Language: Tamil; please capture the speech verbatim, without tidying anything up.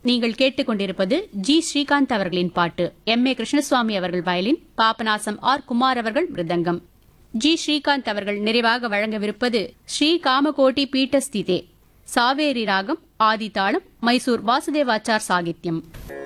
நீங்கள் கேட்டுக்கொண்டிருப்பது ஜி ஸ்ரீகாந்த் அவர்களின் பாட்டு. எம் ஏ கிருஷ்ணசுவாமி அவர்கள் வயலின், பாபநாசம் ஆர் குமார் அவர்கள் மிருதங்கம். ஜி ஸ்ரீகாந்த் அவர்கள் நிறைவாக வழங்கவிருப்பது ஸ்ரீ காமகோட்டி பீட்டஸ்திதே, சாவேரி ராகம், ஆதி தாளம், மைசூர் வாசுதேவாச்சார் சாகித்யம்.